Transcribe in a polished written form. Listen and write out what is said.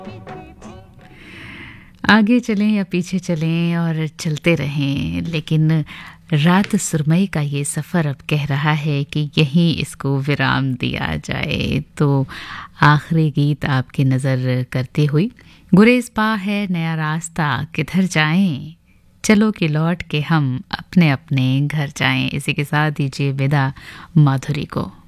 आगे चलें या पीछे चलें और चलते रहें, लेकिन रात सुरमई का ये सफ़र अब कह रहा है कि यहीं इसको विराम दिया जाए। तो आखिरी गीत आपकी नज़र करते हुए, गुरेज पा है नया रास्ता किधर जाएं, चलो कि लौट के हम अपने अपने घर जाएं। इसी के साथ दीजिए विदा माधुरी को।